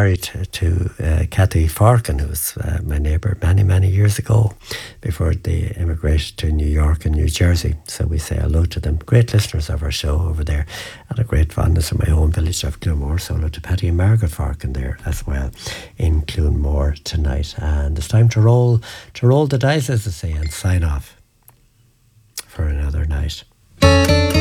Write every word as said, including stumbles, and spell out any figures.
married to, to uh, Kathy Farkin, who was uh, my neighbour many, many years ago before they immigrated to New York and New Jersey. So we say hello to them. Great listeners of our show over there, and a great fondness in my own village of Clonmore. So hello to Patty and Margaret Farkin there as well in Clonmore tonight. And it's time to roll, to roll the dice, as they say, and sign off for another night.